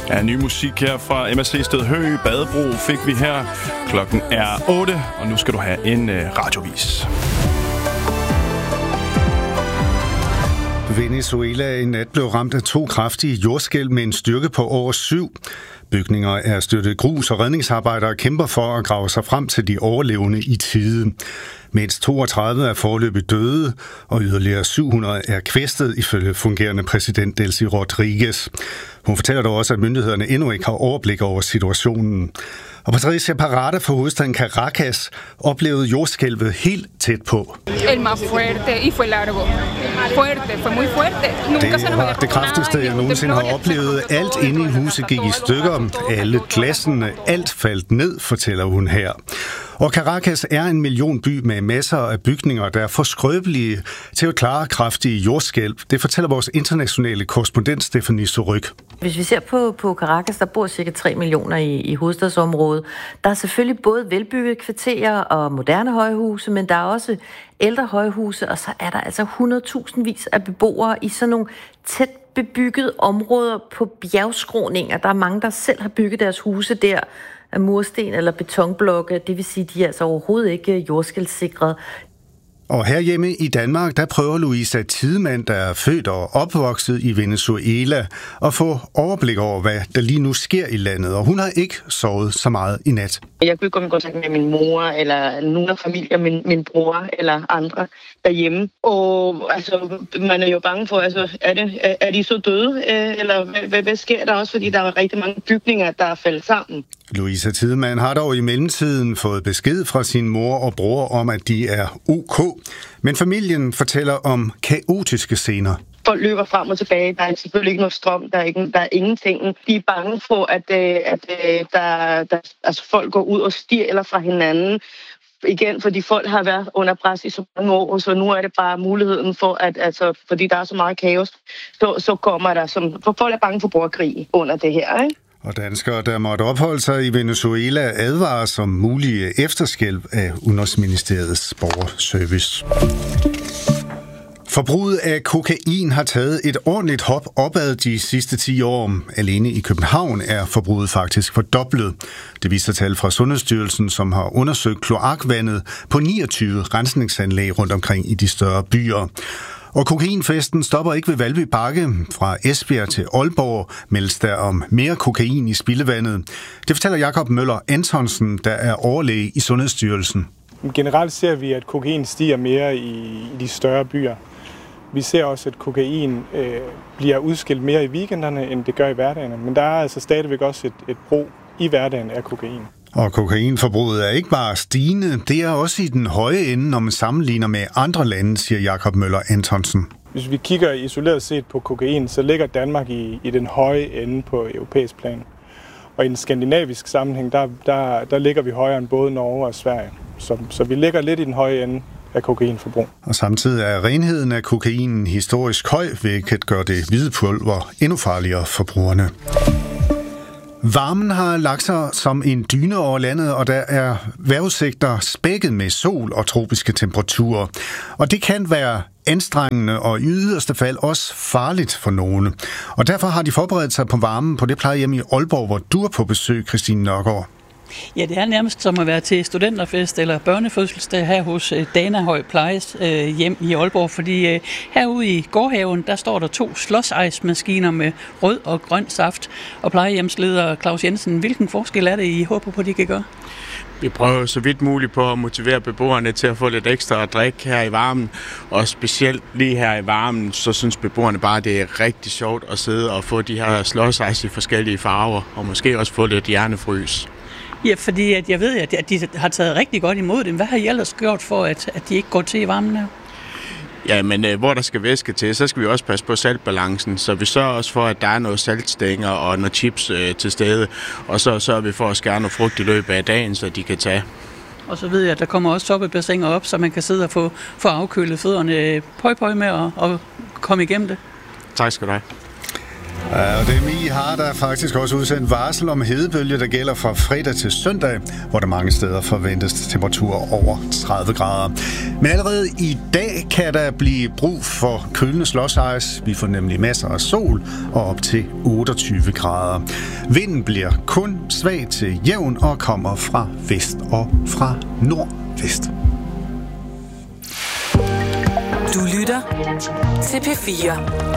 Ja, ny musik her fra MSC Stedhø. Badebro fik vi her. Klokken er 8, og nu skal du have en radiovis. Venezuela i nat blev ramt af 2 kraftige jordskælv med en styrke på over 7. Bygninger er styrtet grus, og redningsarbejdere kæmper for at grave sig frem til de overlevende i tide. Mindst 32 er foreløbig døde, og yderligere 700 er kvæstet, ifølge fungerende præsident Delcy Rodriguez. Hun fortæller dog også, at myndighederne endnu ikke har overblik over situationen. Og Patricia Parada fra hovedstaden Caracas oplevede jordskælvet helt tæt på. El más fuerte y fue largo. Fuerte, fue muy fuerte. Det var det kraftigste, jeg nogensinde har oplevet. Alt inde i huset gik i stykker. Alle glassene, alt faldt ned, fortæller hun her. Og Caracas er en millionby med masser af bygninger, der er for skrøbelige til at klare kraftige jordskælv. Det fortæller vores internationale korrespondent Stephanie Suryk. Hvis vi ser på Caracas, der bor cirka 3 millioner i hovedstadsområdet. Der er selvfølgelig både velbyggede kvarterer og moderne højhuse, men der er også ældre højhuse, og så er der altså 100.000 vis af beboere i sådan nogle tæt bebyggede områder på bjergskråninger. Der er mange, der selv har bygget deres huse der af mursten eller betonblokke. Det vil sige, at de er altså overhovedet ikke jordskælvssikret. Og herhjemme i Danmark, der prøver Louisa Tidemann, der er født og opvokset i Venezuela, at få overblik over, hvad der lige nu sker i landet. Og hun har ikke sovet så meget i nat. Jeg kunne komme i kontakt med min mor, eller nogle af familier, min bror eller andre derhjemme. Og altså, man er jo bange for, altså, er de så døde? Eller hvad sker der også? Fordi der er rigtig mange bygninger, der er faldet sammen. Louisa Tidemann har dog i mellemtiden fået besked fra sin mor og bror om, at de er OK. Men familien fortæller om kaotiske scener. Folk løber frem og tilbage. Der er selvfølgelig ikke noget strøm. Der er ingenting. De er bange for, at folk går ud og stjæler fra hinanden. Igen, fordi folk har været under pres i så mange år, så nu er det bare muligheden for, fordi der er så meget kaos, så kommer der for folk er bange for borgerkrig under det her, ikke? Og danskere, der måtte opholde sig i Venezuela, advares om mulige efterskælv af Udenrigsministeriets borgerservice. Forbruget af kokain har taget et ordentligt hop opad de sidste 10 år. Alene i København er forbruget faktisk fordoblet. Det viser tal fra Sundhedsstyrelsen, som har undersøgt kloakvandet på 29 rensningsanlæg rundt omkring i de større byer. Og kokainfesten stopper ikke ved Valby Bakke. Fra Esbjerg til Aalborg meldes der om mere kokain i spildevandet. Det fortæller Jakob Møller Antonsen, der er overlæge i Sundhedsstyrelsen. Generelt ser vi, at kokain stiger mere i de større byer. Vi ser også, at kokain bliver udskilt mere i weekenderne, end det gør i hverdagen. Men der er altså stadigvæk også et brug i hverdagen af kokain. Og kokainforbruget er ikke bare stigende, det er også i den høje ende, når man sammenligner med andre lande, siger Jakob Møller Antonsen. Hvis vi kigger isoleret set på kokain, så ligger Danmark i den høje ende på europæisk plan. Og i en skandinavisk sammenhæng, der ligger vi højere end både Norge og Sverige. Så vi ligger lidt i den høje ende af kokainforbrug. Og samtidig er renheden af kokainen historisk høj, hvilket gør det hvide pulver endnu farligere for brugerne. Varmen har lagt sig som en dyne over landet, og der er vejrudsigter spækket med sol og tropiske temperaturer. Og det kan være anstrengende og i yderste fald også farligt for nogle. Og derfor har de forberedt sig på varmen på det plejehjem i Aalborg, hvor du er på besøg, Christine Nørgaard. Ja, det er nærmest som at være til studenterfest eller børnefødselsdag her hos Danahøj Plejes hjem i Aalborg, fordi herude i gårdhaven, der står der 2 slåsejsmaskiner med rød og grøn saft. Og plejehjemsleder Claus Jensen, hvilken forskel er det, I håber på, de kan gøre? Vi prøver så vidt muligt på at motivere beboerne til at få lidt ekstra at drikke her i varmen. Og specielt lige her i varmen, så synes beboerne bare, at det er rigtig sjovt at sidde og få de her slåsejs i forskellige farver, og måske også få lidt hjernefrys. Ja, fordi jeg ved, at de har taget rigtig godt imod dem. Hvad har I ellers gjort for, at de ikke går til i varmen her? Ja, men hvor der skal væske til, så skal vi også passe på saltbalancen. Så vi sørger også for, at der er noget saltstænger og noget chips til stede. Og så sørger vi for at skære noget frugt i løbet af dagen, så de kan tage. Og så ved jeg, at der kommer også soppebassiner op, så man kan sidde og få afkølet fødderne. Pøj med at komme igennem det. Tak skal du have. Ja, og DMI har der faktisk også udsendt varsel om hedebølge, der gælder fra fredag til søndag, hvor der mange steder forventes temperaturer over 30 grader. Men allerede i dag kan der blive brug for kølende slåsejs. Vi får nemlig masser af sol og op til 28 grader. Vinden bliver kun svag til jævn og kommer fra vest og fra nordvest. Du lytter til P4.